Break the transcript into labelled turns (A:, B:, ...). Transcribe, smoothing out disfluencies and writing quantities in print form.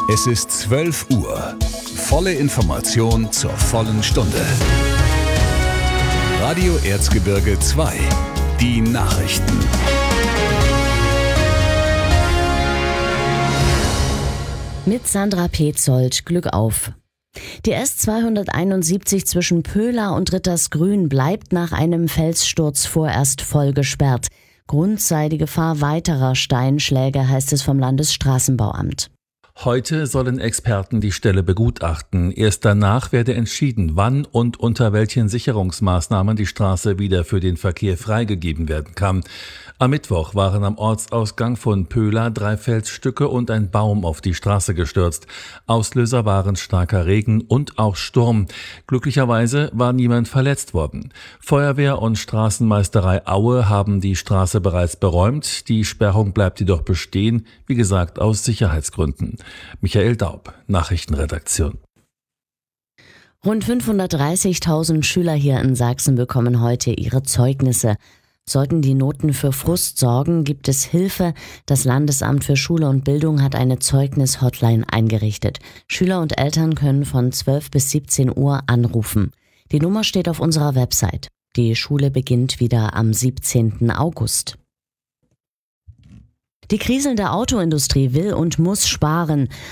A: Es ist 12 Uhr. Volle Information zur vollen Stunde. Radio Erzgebirge 2. Die Nachrichten.
B: Mit Sandra Petzold, Glück auf. Die S271 zwischen Pöhla und Rittersgrün bleibt nach einem Felssturz vorerst voll gesperrt. Grund sei die Gefahr weiterer Steinschläge, heißt es vom Landesstraßenbauamt.
C: Heute sollen Experten die Stelle begutachten. Erst danach werde entschieden, wann und unter welchen Sicherungsmaßnahmen die Straße wieder für den Verkehr freigegeben werden kann. Am Mittwoch waren am Ortsausgang von Pöhla 3 Felsstücke und ein Baum auf die Straße gestürzt. Auslöser waren starker Regen und auch Sturm. Glücklicherweise war niemand verletzt worden. Feuerwehr und Straßenmeisterei Aue haben die Straße bereits beräumt. Die Sperrung bleibt jedoch bestehen, wie gesagt aus Sicherheitsgründen. Michael Daub, Nachrichtenredaktion.
B: Rund 530.000 Schüler hier in Sachsen bekommen heute ihre Zeugnisse. Sollten die Noten für Frust sorgen, gibt es Hilfe. Das Landesamt für Schule und Bildung hat eine Zeugnis-Hotline eingerichtet. Schüler und Eltern können von 12 bis 17 Uhr anrufen. Die Nummer steht auf unserer Website. Die Schule beginnt wieder am 17. August. Die kriselnde Autoindustrie will und muss sparen.